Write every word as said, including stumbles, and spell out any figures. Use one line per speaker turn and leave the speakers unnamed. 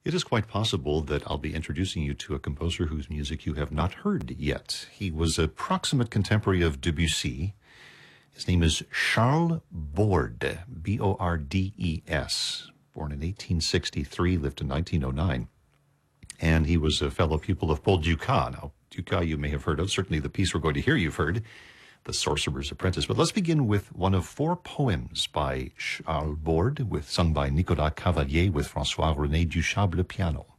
It is quite possible that I'll be introducing you to a composer whose music you have not heard yet. He was a proximate contemporary of Debussy. His name is Charles Bordes, B O R D E S, born in eighteen sixty-three, lived in nineteen oh nine. And he was a fellow pupil of Paul Dukas. Now, Dukas you may have heard of. Certainly the piece we're going to hear you've heard, The Sorcerer's Apprentice. But let's begin with one of four poems by Charles Bordes, with sung by Nicolas Cavalier with François-René Duchable piano.